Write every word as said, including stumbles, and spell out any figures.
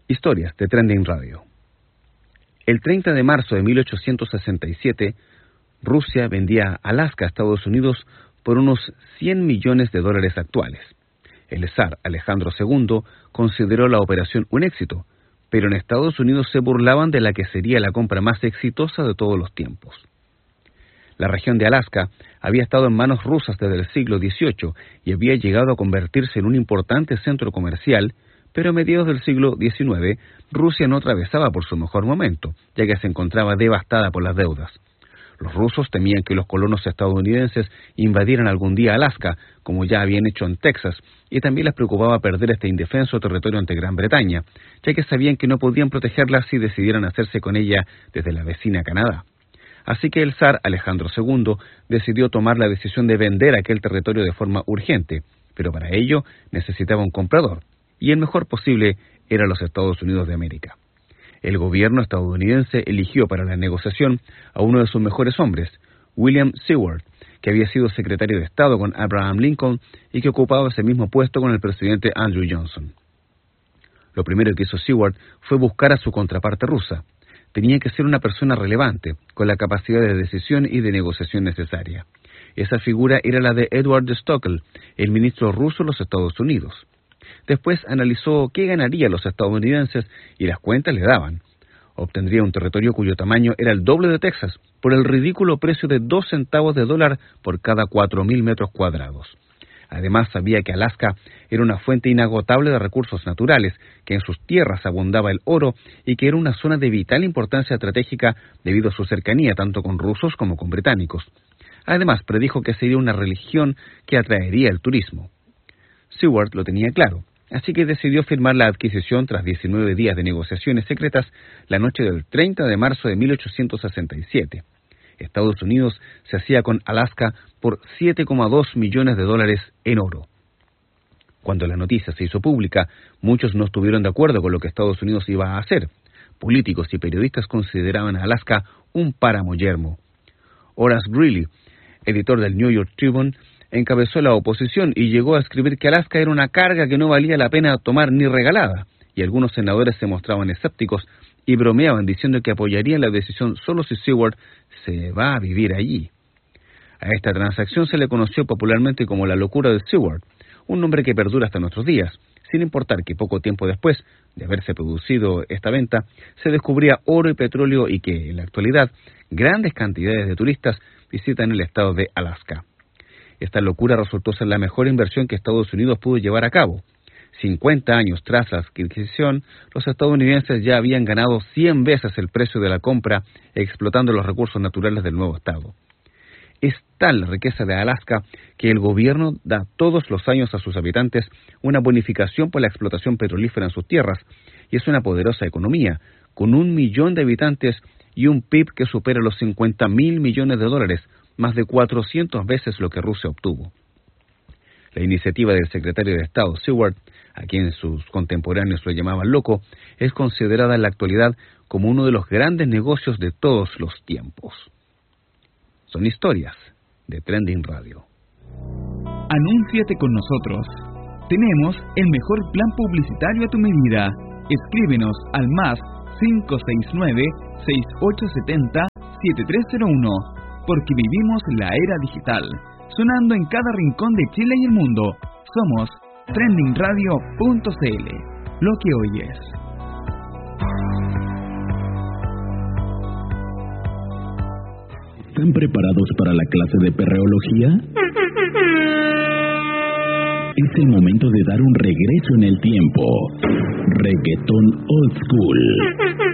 Historias de Trending Radio. El treinta de marzo de mil ochocientos sesenta y siete, Rusia vendía Alaska a Estados Unidos por unos cien millones de dólares actuales. El zar Alejandro segundo consideró la operación un éxito, pero en Estados Unidos se burlaban de la que sería la compra más exitosa de todos los tiempos. La región de Alaska había estado en manos rusas desde el siglo dieciocho y había llegado a convertirse en un importante centro comercial, pero a mediados del siglo diecinueve, Rusia no atravesaba por su mejor momento, ya que se encontraba devastada por las deudas. Los rusos temían que los colonos estadounidenses invadieran algún día Alaska, como ya habían hecho en Texas, y también les preocupaba perder este indefenso territorio ante Gran Bretaña, ya que sabían que no podían protegerla si decidieran hacerse con ella desde la vecina Canadá. Así que el zar Alejandro segundo decidió tomar la decisión de vender aquel territorio de forma urgente, pero para ello necesitaba un comprador, y el mejor posible era los Estados Unidos de América. El gobierno estadounidense eligió para la negociación a uno de sus mejores hombres, William Seward, que había sido secretario de Estado con Abraham Lincoln y que ocupaba ese mismo puesto con el presidente Andrew Johnson. Lo primero que hizo Seward fue buscar a su contraparte rusa. Tenía que ser una persona relevante, con la capacidad de decisión y de negociación necesaria. Esa figura era la de Edward Stockel, el ministro ruso de los Estados Unidos. Después analizó qué ganarían los estadounidenses y las cuentas le daban. Obtendría un territorio cuyo tamaño era el doble de Texas, por el ridículo precio de dos centavos de dólar por cada cuatro mil metros cuadrados. Además sabía que Alaska era una fuente inagotable de recursos naturales, que en sus tierras abundaba el oro y que era una zona de vital importancia estratégica debido a su cercanía tanto con rusos como con británicos. Además predijo que sería una región que atraería el turismo. Seward lo tenía claro, así que decidió firmar la adquisición tras diecinueve días de negociaciones secretas la noche del treinta de marzo de mil ochocientos sesenta y siete. Estados Unidos se hacía con Alaska por siete coma dos millones de dólares en oro. Cuando la noticia se hizo pública, muchos no estuvieron de acuerdo con lo que Estados Unidos iba a hacer. Políticos y periodistas consideraban a Alaska un páramo yermo. Horace Greeley, editor del New York Tribune, encabezó la oposición y llegó a escribir que Alaska era una carga que no valía la pena tomar ni regalada, y algunos senadores se mostraban escépticos y bromeaban diciendo que apoyarían la decisión solo si Seward se va a vivir allí. A esta transacción se le conoció popularmente como la locura de Seward, un nombre que perdura hasta nuestros días, sin importar que poco tiempo después de haberse producido esta venta, se descubría oro y petróleo y que, en la actualidad, grandes cantidades de turistas visitan el estado de Alaska. Esta locura resultó ser la mejor inversión que Estados Unidos pudo llevar a cabo. cincuenta años tras la adquisición, los estadounidenses ya habían ganado cien veces el precio de la compra explotando los recursos naturales del nuevo estado. Es tal la riqueza de Alaska que el gobierno da todos los años a sus habitantes una bonificación por la explotación petrolífera en sus tierras, y es una poderosa economía, con un millón de habitantes y un P I B que supera los cincuenta mil millones de dólares, más de cuatrocientas veces lo que Rusia obtuvo. La iniciativa del secretario de Estado, Seward, a quien sus contemporáneos lo llamaban loco, es considerada en la actualidad como uno de los grandes negocios de todos los tiempos. Son historias de Trending Radio. Anúnciate con nosotros. Tenemos el mejor plan publicitario a tu medida. Escríbenos al más cinco seis nueve, seis ocho siete cero, siete tres cero uno, porque vivimos la era digital, sonando en cada rincón de Chile y el mundo. Somos trending radio punto c l, lo que oyes. ¿Están preparados para la clase de perreología? Es el momento de dar un regreso en el tiempo. Reggaetón Old School.